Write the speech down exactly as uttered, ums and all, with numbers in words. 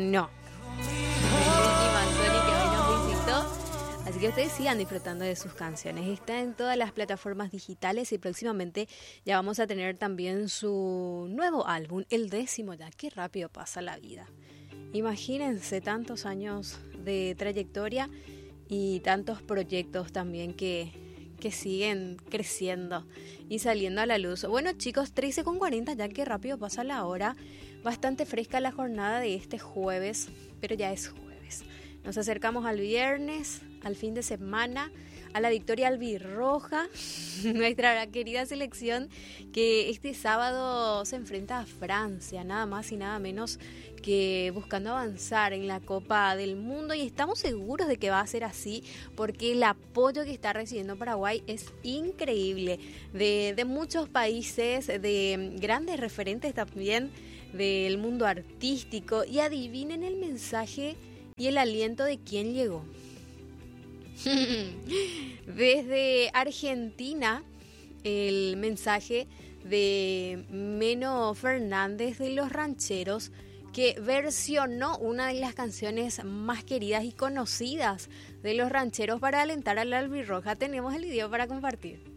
no. Ricky Manzoni, que hoy nos visitó. Así que ustedes sigan disfrutando de sus canciones. Está en todas las plataformas digitales y próximamente ya vamos a tener también su nuevo álbum, el décimo ya. Qué rápido pasa la vida. Imagínense tantos años de trayectoria y tantos proyectos también que, que siguen creciendo y saliendo a la luz. Bueno chicos, trece con cuarenta ya, qué rápido pasa la hora. Bastante fresca la jornada de este jueves, pero ya es jueves. Nos acercamos al viernes, al fin de semana, a la victoria albirroja, nuestra querida selección que este sábado se enfrenta a Francia, nada más y nada menos que buscando avanzar en la Copa del Mundo, y estamos seguros de que va a ser así porque el apoyo que está recibiendo Paraguay es increíble, de, de muchos países, de grandes referentes también del mundo artístico, y adivinen el mensaje y el aliento de quién llegó. Desde Argentina, el mensaje de Meno Fernández de Los Rancheros, que versionó una de las canciones más queridas y conocidas de Los Rancheros para alentar a la albirroja. Tenemos el video para compartir.